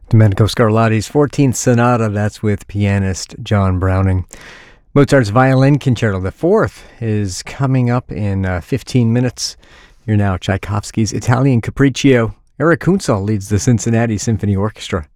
Domenico Scarlatti's 14th Sonata, that's with pianist John Browning. Mozart's Violin Concerto, the fourth, is coming up in 15 minutes. Here now, Tchaikovsky's Italian Capriccio. Eric Kunsel leads the Cincinnati Symphony Orchestra.